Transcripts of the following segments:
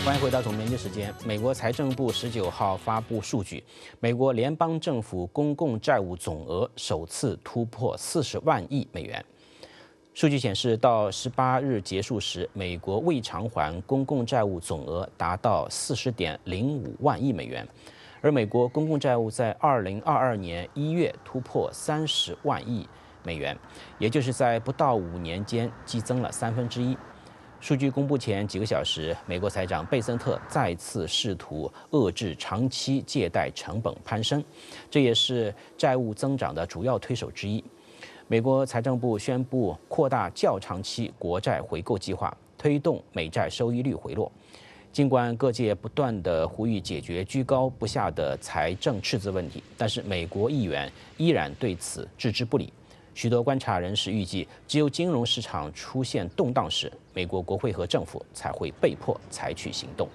欢迎回到总编辑时间。美国财政部19号发布数据，美国联邦政府公共债务总额首次突破40万亿美元。数据显示，到18日结束时，美国未偿还公共债务总额达到40.05万亿美元，而美国公共债务在2022年1月突破30万亿美元，也就是在不到5年间激增了1/3。数据公布前几个小时，美国财长贝森特再次试图遏制长期借贷成本攀升，这也是债务增长的主要推手之一。美国财政部宣布扩大较长期国债回购计划，推动美债收益率回落。尽管各界不断地呼吁解决居高不下的财政赤字问题，但是美国议员依然对此置之不理。许多观察人士预计，只有金融市场出现动荡时，美国国会和政府才会被迫采取行动。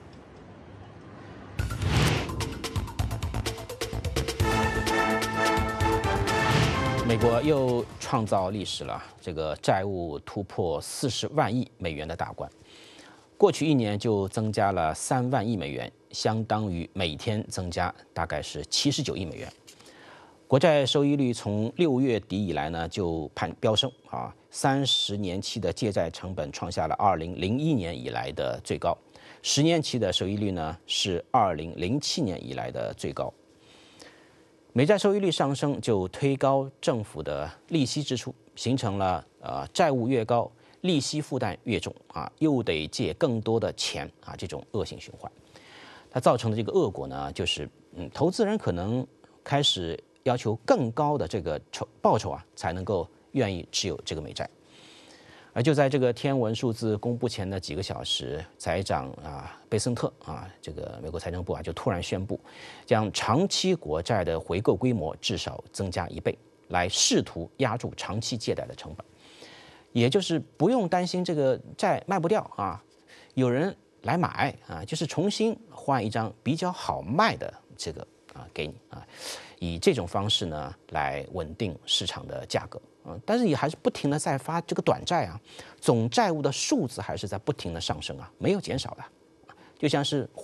美国又创造历史了，这个债务突破40万亿美元的大关。过去1年就增加了3万亿美元，相当于每天增加大概是79亿美元。国债收益率从6月底以来呢就飙升啊，30年期的借债成本创下了2001年以来的最高，10年期的收益率呢是2007年以来的最高。美债收益率上升就推高政府的利息支出，形成了债务越高，利息负担越重啊，又得借更多的钱啊，这种恶性循环。它造成的这个恶果呢，就是投资人可能开始要求更高的这个报酬啊，才能够愿意持有这个美债。而就在这个天文数字公布前的几个小时，财长贝森特这个美国财政部就突然宣布，将长期国债的回购规模至少增加1倍，来试图压住长期借贷的成本。也就是不用担心这个债卖不掉啊，有人来买啊，就是重新换一张比较好卖的这个给你啊。以这种方式呢来稳定市场的价格，但是也还是不停的在发这个短债啊，总债务的数字还是在不停的上升啊，没有减少的，就像是